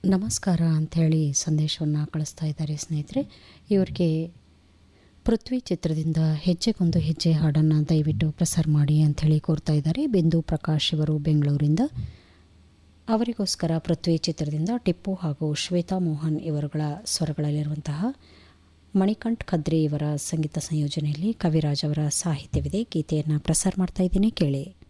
ನಮಸ್ಕಾರ ಅಂಥೇಳಿ ಸಂದೇಶವನ್ನು ಕಳಿಸ್ತಾ ಇದ್ದಾರೆ ಸ್ನೇಹಿತರೆ. ಇವರಿಗೆ ಪೃಥ್ವಿ ಚಿತ್ರದಿಂದ ಹೆಜ್ಜೆಗೊಂದು ಹೆಜ್ಜೆ ಹಾಡನ್ನು ದಯವಿಟ್ಟು ಪ್ರಸಾರ ಮಾಡಿ ಅಂಥೇಳಿ ಕೋರ್ತಾ ಇದ್ದಾರೆ. ಬಿಂದು ಪ್ರಕಾಶ್ ಇವರು ಬೆಂಗಳೂರಿಂದ. ಅವರಿಗೋಸ್ಕರ ಪೃಥ್ವಿ ಚಿತ್ರದಿಂದ ಟಿಪ್ಪು ಹಾಗೂ ಶ್ವೇತಾ ಮೋಹನ್ ಇವರುಗಳ ಸ್ವರಗಳಲ್ಲಿರುವಂತಹ ಮಣಿಕಂಠ್ ಖದ್ರಿ ಇವರ ಸಂಗೀತ ಸಂಯೋಜನೆಯಲ್ಲಿ ಕವಿರಾಜ್ ಅವರ ಸಾಹಿತ್ಯವಿದೆ. ಗೀತೆಯನ್ನು ಪ್ರಸಾರ ಮಾಡ್ತಾ ಇದ್ದೀನಿ, ಕೇಳಿ.